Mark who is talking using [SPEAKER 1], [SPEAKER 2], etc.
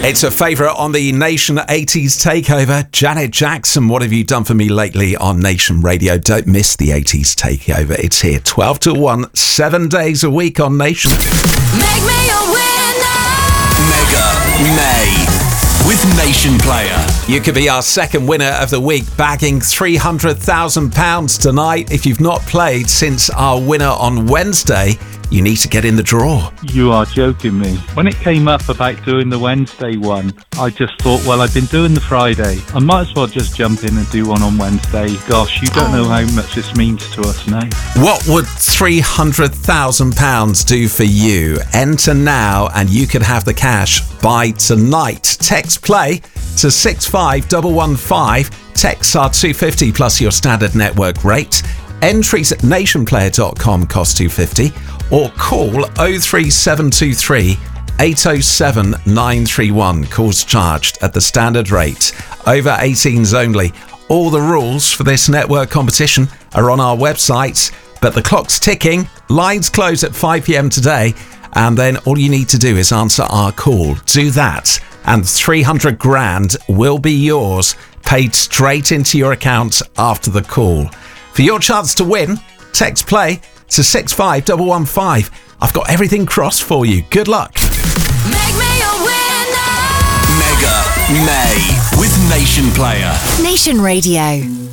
[SPEAKER 1] It's a favourite on the Nation 80s Takeover. Janet Jackson, What Have You Done For Me Lately on Nation Radio. Don't miss the 80s Takeover. It's here 12 to 1, 7 days a week on Nation.
[SPEAKER 2] Make me a winner!
[SPEAKER 3] Mega May with Nation Player.
[SPEAKER 1] You could be our second winner of the week, bagging £300,000 tonight. If you've not played since our winner on Wednesday, you need to get in the draw.
[SPEAKER 4] You are joking me. When it came up about doing the Wednesday one, I just thought, well, I've been doing the Friday. I might as well just jump in and do one on Wednesday. Gosh, you don't know how much this means to us now.
[SPEAKER 1] What would £300,000 do for you? Enter now and you could have the cash by tonight. Text play to 65115. Texts are $2.50 plus your standard network rate. Entries at nationplayer.com cost $2.50 or call 03723 807 931. Calls charged at the standard rate. Over 18s only. All the rules for this network competition are on our website, but the clock's ticking. Lines close at 5 p.m. today, and then all you need to do is answer our call. Do that, and 300 grand will be yours, paid straight into your account after the call. For your chance to win, text play to 65115. I've got everything crossed for you. Good luck.
[SPEAKER 2] Make me a winner!
[SPEAKER 3] Mega May with Nation Player.
[SPEAKER 5] Nation Radio.